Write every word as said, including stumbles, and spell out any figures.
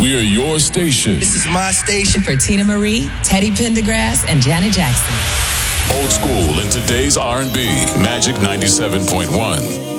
We are your station. This is my station. For Tina Marie, Teddy Pendergrass, and Janet Jackson. Old school in today's R and B. Magic ninety-seven point one.